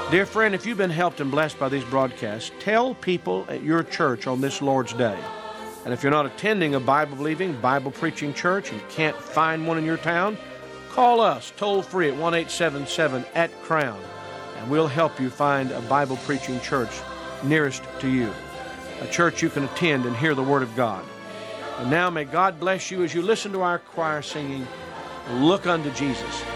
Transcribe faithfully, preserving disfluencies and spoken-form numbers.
Dear friend, if you've been helped and blessed by these broadcasts, tell people at your church on this Lord's Day. And if you're not attending a Bible-believing, Bible-preaching church and can't find one in your town, call us toll-free at one eight seven seven at Crown, and we'll help you find a Bible-preaching church nearest to you, a church you can attend and hear the Word of God. And now may God bless you as you listen to our choir singing, Look Unto Jesus.